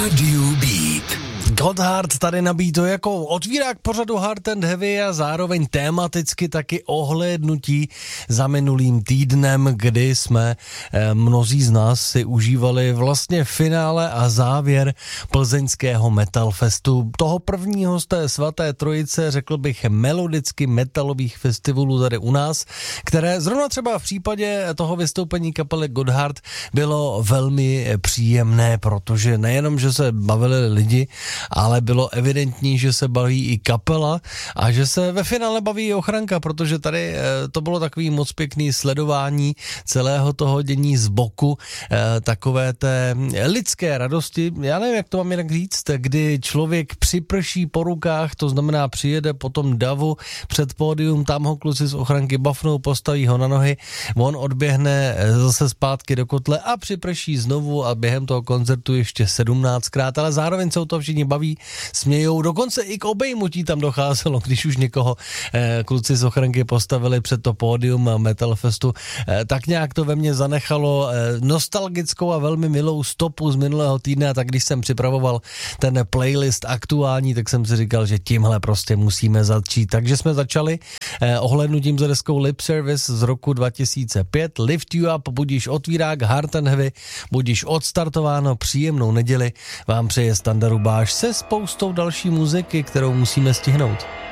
Radio Beat. Gotthard tady nabíjí to jako otvírák pořadu Hard and Heavy a zároveň tematicky taky ohlédnutí za minulým týdnem, kdy jsme mnozí z nás si užívali vlastně finále a závěr plzeňského Metal Festu. Toho prvního z té svaté trojice, řekl bych, melodicky metalových festivalů tady u nás, které zrovna třeba v případě toho vystoupení kapely Gotthard bylo velmi příjemné, protože nejenom, že se bavili lidi, ale bylo evidentní, že se baví i kapela a že se ve finále baví i ochranka, protože tady to bylo takový moc pěkný sledování celého toho dění z boku, takové té lidské radosti. Já nevím, jak to mám jinak říct, kdy člověk připrší po rukách, to znamená přijede po tom davu před pódium, tam ho kluci z ochranky bafnou, postaví ho na nohy, on odběhne zase zpátky do kotle a připrší znovu a během toho koncertu ještě 17krát, ale zároveň se o to všichni baví, smějou, dokonce i k obejmutí tam docházelo, když už někoho kluci z ochranky postavili před to pódium Metal Festu, tak nějak to ve mně zanechalo nostalgickou a velmi milou stopu z minulého týdne, a tak když jsem připravoval ten playlist aktuální, tak jsem si říkal, že tímhle prostě musíme začít. Takže jsme začali ohlédnutím za deskou Lip Service z roku 2005, Lift You Up, budíš otvírák Hard and Heavy, budíš odstartováno, příjemnou neděli vám přeje Standa Rubáš se spoustou další muziky, kterou musíme stihnout.